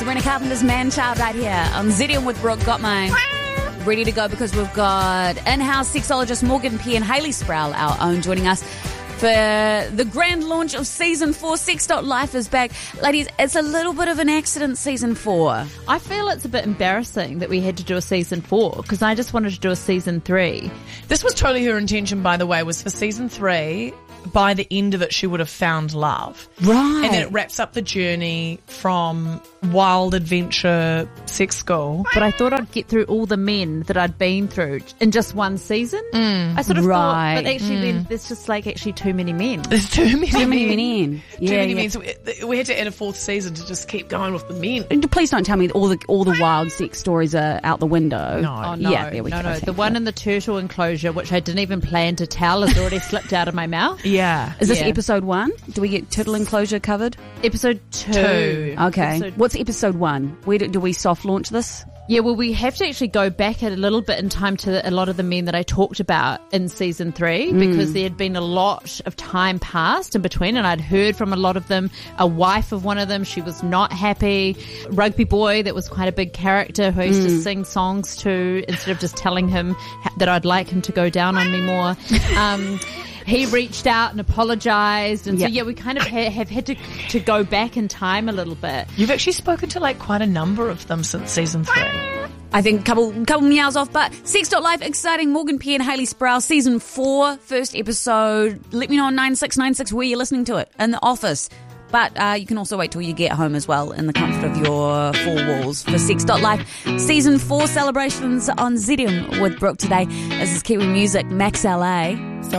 Sabrina Carpenter's Man-Child right here on Zedium with Brooke Gottmine. Ready to go because we've got in-house sexologist Morgan P. and Hayley Sproul, our own, joining us for the grand launch of Season 4. Sex.life is back. Ladies, it's a little bit of an accident, Season 4. I feel it's a bit embarrassing that we had to do a Season 4 because I just wanted to do a Season 3. This was totally her intention, by the way, was for Season 3. By the end of it, she would have found love. Right. And then it wraps up the journey from wild adventure sex school. But I thought I'd get through all the men that I'd been through in just one season. I sort of thought, but actually then there's just like actually too many men. There's too many men. Too many men. So we had to add a fourth season to just keep going with the men. Please don't tell me all the wild sex stories are out the window. No. Oh, no. Yeah, there we go. No. The one in the turtle enclosure, which I didn't even plan to tell, has already slipped out of my mouth. Yeah. Is this episode 1? Do we get turtle enclosure covered? Episode 2. Okay. What's episode 1? Where do we soft launch this? Yeah, well, we have to actually go back a little bit in time to a lot of the men that I talked about in Season 3 because there had been a lot of time passed in between and I'd heard from a lot of them. A wife of one of them, she was not happy. Rugby boy, that was quite a big character who I used to sing songs to instead of just telling him that I'd like him to go down on me more. He reached out and apologised. And so, we kind of have had to go back in time a little bit. You've actually spoken to like quite a number of them since Season 3. I think a couple meows off, but Sex.life, exciting. Morgan P. and Hayley Sproul, Season 4, first episode. Let me know on 9696 where you're listening to it, in the office. But you can also wait till you get home as well in the comfort of your four walls for Sex.life. Season 4 celebrations on Zedium with Brooke today. This is Kiwi Music, Max LA.